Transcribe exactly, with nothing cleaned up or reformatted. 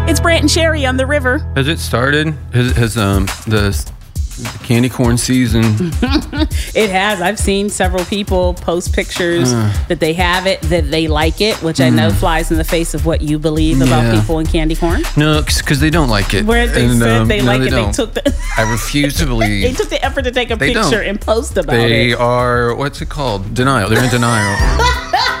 It's Brant and Sherry on the river. Has it started? Has, has um the, the candy corn season? It has. I've seen several people post pictures uh, that they have it, that they like it, which mm. I know flies in the face of what you believe about yeah. people in candy corn. No, because they don't like it. Where they and, said um, they no, like they it, don't. they took the. I refuse to believe. They took the effort to take a they picture don't. and post about they it. They are, what's it called? Denial. They're in denial.